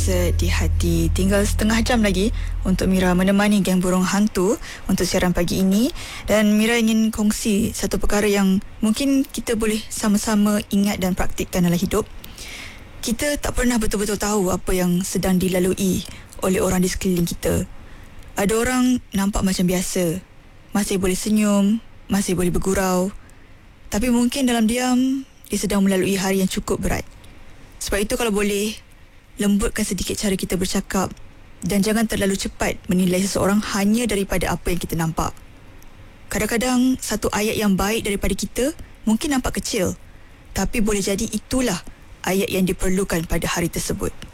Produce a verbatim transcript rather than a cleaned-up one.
rasa di hati. Tinggal setengah jam lagi untuk Mira menemani geng burung hantu untuk siaran pagi ini. Dan Mira ingin kongsi satu perkara yang mungkin kita boleh sama-sama ingat dan praktikkan dalam hidup. Kita tak pernah betul-betul tahu apa yang sedang dilalui oleh orang di sekeliling kita. Ada orang nampak macam biasa, masih boleh senyum, masih boleh bergurau, tapi mungkin dalam diam dia sedang melalui hari yang cukup berat. Sebab itu kalau boleh, lembutkan sedikit cara kita bercakap dan jangan terlalu cepat menilai seseorang hanya daripada apa yang kita nampak. Kadang-kadang satu ayat yang baik daripada kita mungkin nampak kecil, tapi boleh jadi itulah ayat yang diperlukan pada hari tersebut.